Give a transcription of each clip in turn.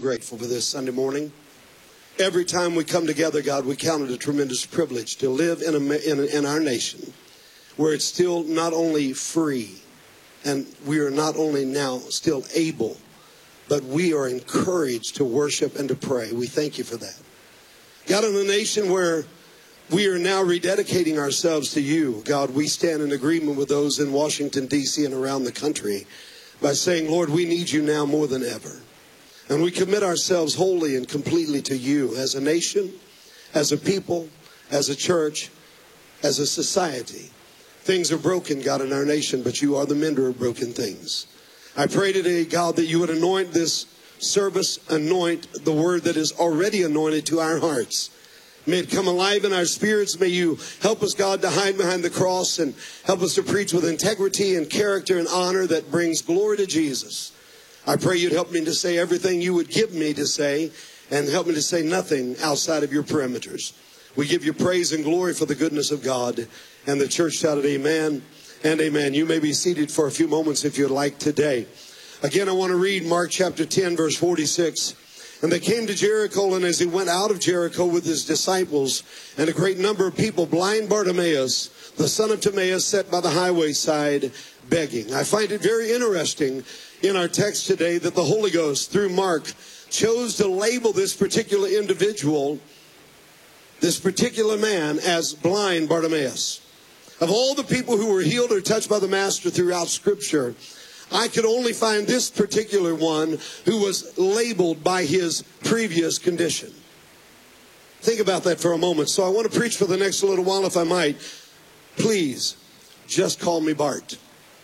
grateful for this Sunday morning. Every time we come together, God, we count it a tremendous privilege to live in our nation where it's still not only free and we are not only now still able, but we are encouraged to worship and to pray. We thank you for that. God, in a nation where we are now rededicating ourselves to you, God, we stand in agreement with those in Washington, D.C. and around the country by saying, Lord, we need you now more than ever. And we commit ourselves wholly and completely to you as a nation, as a people, as a church, as a society. Things are broken, God, in our nation, but you are the mender of broken things. I pray today, God, that you would anoint this service, anoint the word that is already anointed to our hearts. May it come alive in our spirits. May you help us, God, to hide behind the cross and help us to preach with integrity and character and honor that brings glory to Jesus. I pray you'd help me to say everything you would give me to say and help me to say nothing outside of your perimeters. We give you praise and glory for the goodness of God. And the church shouted amen and amen. You may be seated for a few moments if you'd like today. Again, I want to read Mark chapter 10, verse 46. And they came to Jericho, and as he went out of Jericho with his disciples and a great number of people, blind Bartimaeus, the son of Timaeus, sat by the highway side begging. I find it very interesting in our text today that the Holy Ghost, through Mark, chose to label this particular individual, this particular man, as blind Bartimaeus. Of all the people who were healed or touched by the Master throughout Scripture, I could only find this particular one who was labeled by his previous condition. Think about that for a moment. So I want to preach for the next little while, if I might. Please, just call me Bart.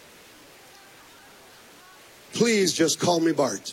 Please just call me Bart.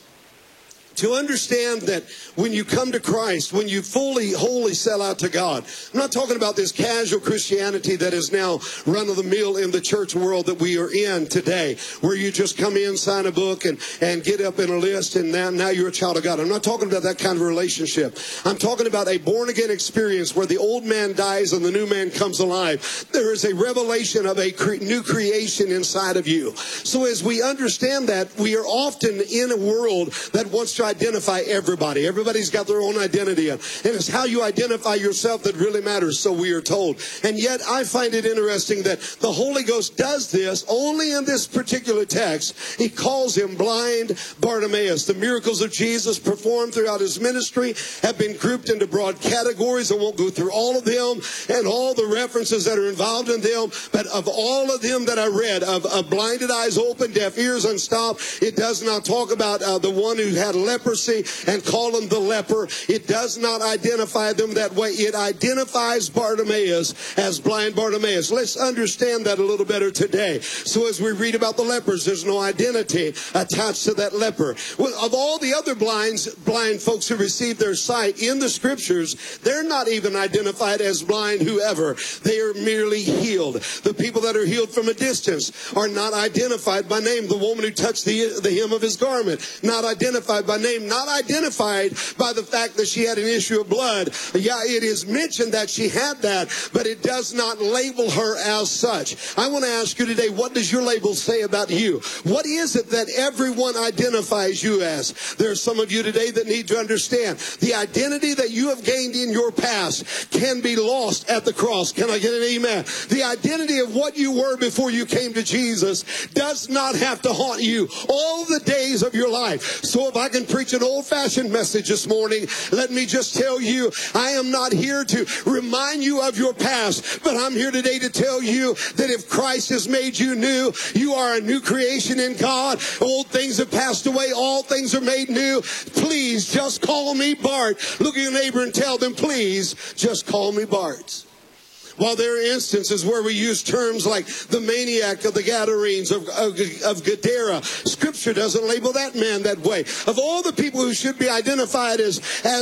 To understand that when you come to Christ, when you fully, wholly sell out to God, I'm not talking about this casual Christianity that is now run-of-the-mill in the church world that we are in today, where you just come in, sign a book, and get up in a list, and now you're a child of God. I'm not talking about that kind of relationship. I'm talking about a born-again experience where the old man dies and the new man comes alive. There is a revelation of a new creation inside of you. So as we understand that, we are often in a world that wants to identify everybody. Everybody's got their own identity. And it's how you identify yourself that really matters, so we are told. And yet I find it interesting that the Holy Ghost does this only in this particular text. He calls him blind Bartimaeus. The miracles of Jesus performed throughout his ministry have been grouped into broad categories. I won't go through all of them and all the references that are involved in them. But of all of them that I read, of blinded eyes open, deaf ears unstopped, it does not talk about the one who had leprosy and call him the leper. It does not identify them that way. It identifies Bartimaeus as blind Bartimaeus. Let's understand that a little better today. So as we read about the lepers, there's no identity attached to that leper. Well, of all the other blind folks who received their sight in the Scriptures, they're not even identified as blind whoever. They are merely healed. The people that are healed from a distance are not identified by name. The woman who touched the hem of his garment, not identified by name, not identified by the fact that she had an issue of blood. Yeah, it is mentioned that she had that, but it does not label her as such. I want to ask you today, what does your label say about you? What is it that everyone identifies you as? There are some of you today that need to understand the identity that you have gained in your past can be lost at the cross. Can I get an amen? The identity of what you were before you came to Jesus does not have to haunt you all the days of your life. So if I can preach an old-fashioned message this morning, let me just tell you, I am not here to remind you of your past, but I'm here today to tell you that if Christ has made you new, you are a new creation in God. Old things have passed away, all things are made new. Please just call me Bart. Look at your neighbor and tell them, please just call me Bart. While there are instances where we use terms like the maniac of the Gadarenes, of Gadara, Scripture doesn't label that man that way. Of all the people who should be identified as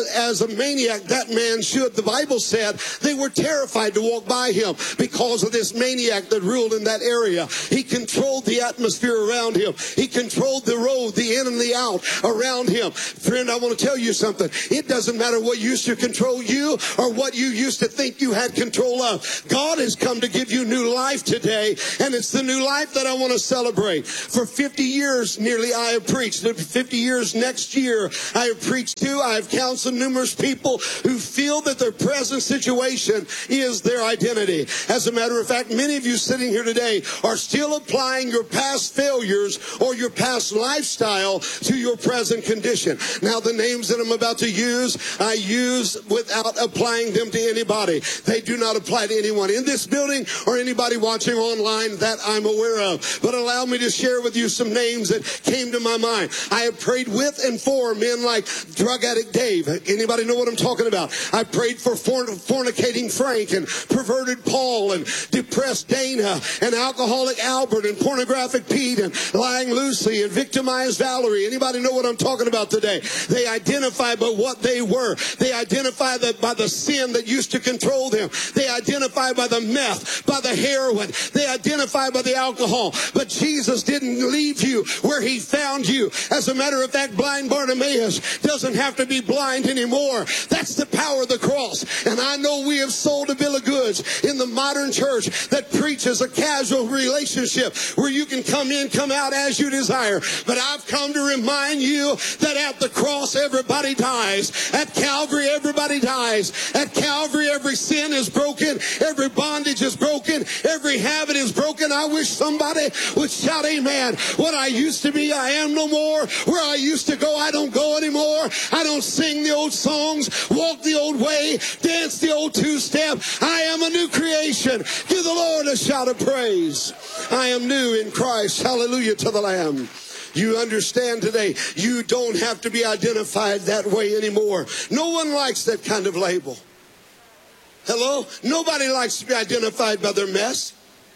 a maniac, that man should. The Bible said they were terrified to walk by him because of this maniac that ruled in that area. He controlled the atmosphere around him. He controlled the road, the in and the out around him. Friend, I want to tell you something. It doesn't matter what used to control you or what you used to think you had control of. God has come to give you new life today, and it's the new life that I want to celebrate. For 50 years nearly I have preached. 50 years next year I have preached to. I have counseled numerous people who feel that their present situation is their identity. As a matter of fact, many of you sitting here today are still applying your past failures or your past lifestyle to your present condition. Now, the names that I'm about to use, I use without applying them to anybody. They do not apply to anyone in this building or anybody watching online that I'm aware of. But allow me to share with you some names that came to my mind. I have prayed with and for men like drug addict Dave. Anybody know what I'm talking about? I prayed for fornicating Frank and perverted Paul and depressed Dana and alcoholic Albert and pornographic Pete and lying Lucy and victimized Valerie. Anybody know what I'm talking about today? They identify by what they were. They identify by the sin that used to control them. They identify by the meth, by the heroin. They identify by the alcohol. But Jesus didn't leave you where he found you. As a matter of fact, blind Bartimaeus doesn't have to be blind anymore. That's the power of the cross. And I know we have sold a bill of goods in the modern church that preaches a casual relationship where you can come in, come out as you desire. But I've come to remind you that at the cross, everybody dies. At Calvary, everybody dies. At Calvary, every sin is broken. Every bondage is broken. Every habit is broken. I wish somebody would shout amen. What I used to be, I am no more. Where I used to go, I don't go anymore. I don't sing the old songs, walk the old way, dance the old two-step. I am a new creation. Give the Lord a shout of praise. I am new in Christ. Hallelujah to the Lamb. You understand today, you don't have to be identified that way anymore. No one likes that kind of label. Hello? Nobody likes to be identified by their mess.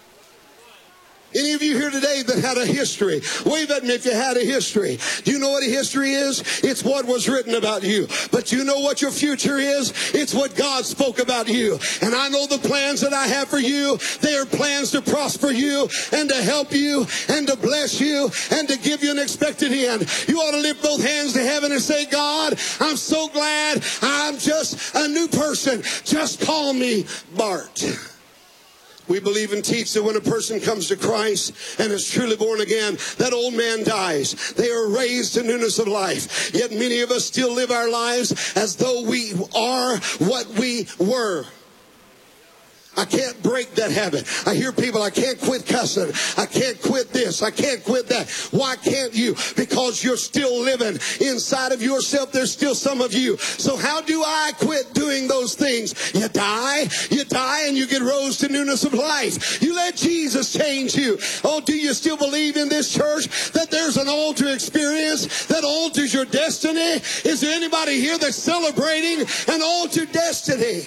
Any of you here today that had a history? Wave at me if you had a history. Do you know what a history is? It's what was written about you. But you know what your future is? It's what God spoke about you. And I know the plans that I have for you. They are plans to prosper you and to help you and to bless you and to give you an expected end. You ought to lift both hands to heaven and say, God, I'm so glad I'm just a new person. Just call me Bart. We believe and teach that when a person comes to Christ and is truly born again, that old man dies. They are raised to newness of life. Yet many of us still live our lives as though we are what we were. I can't break that habit. I hear people, I can't quit cussing. I can't quit this. I can't quit that. Why can't you? Because you're still living inside of yourself. There's still some of you. So how do I quit doing those things? You die and you get rose to newness of life. You let Jesus change you. Oh, do you still believe in this church that there's an altar experience that alters your destiny? Is there anybody here that's celebrating an altered destiny?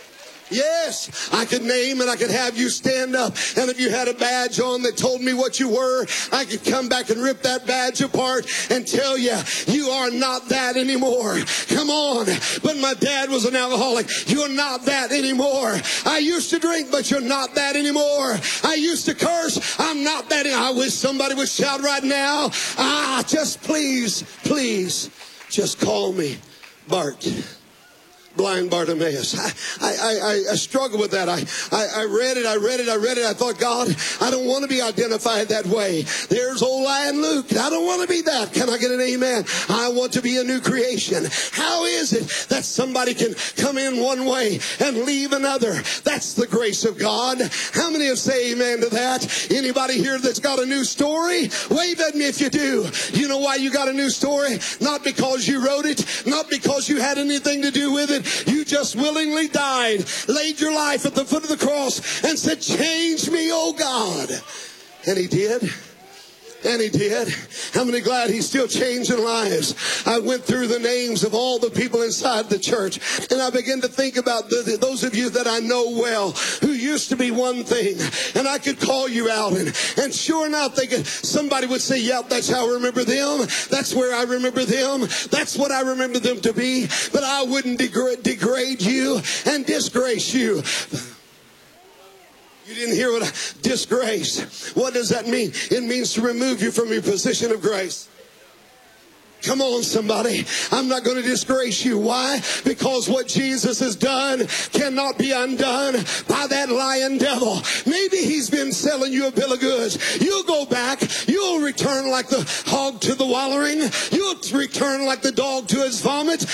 Yes, I could name and I could have you stand up. And if you had a badge on that told me what you were, I could come back and rip that badge apart and tell you, you are not that anymore. Come on. But my dad was an alcoholic. You're not that anymore. I used to drink, but you're not that anymore. I used to curse. I'm not that anymore. I wish somebody would shout right now. Just please, just call me Bart. Blind Bartimaeus. I struggle with that. I read it. I thought, God, I don't want to be identified that way. There's old Lion Luke. I don't want to be that. Can I get an amen? I want to be a new creation. How is it that somebody can come in one way and leave another? That's the grace of God. How many have say amen to that? Anybody here that's got a new story? Wave at me if you do. You know why you got a new story? Not because you wrote it. Not because you had anything to do with it. You just willingly died, laid your life at the foot of the cross and said, change me, oh God. And he did. And he did. How many glad he's still changing lives? I went through the names of all the people inside the church, and I began to think about those of you that I know well who used to be one thing, and I could call you out, and sure enough, somebody would say, yep, that's how I remember them. That's where I remember them. That's what I remember them to be. But I wouldn't degrade you and disgrace you. You didn't hear what disgrace. What does that mean? It means to remove you from your position of grace. Come on, somebody. I'm not going to disgrace you. Why? Because what Jesus has done cannot be undone by that lying devil. Maybe he's been selling you a bill of goods. You'll go back. You'll return like the hog to the wallowing. You'll return like the dog to his vomit.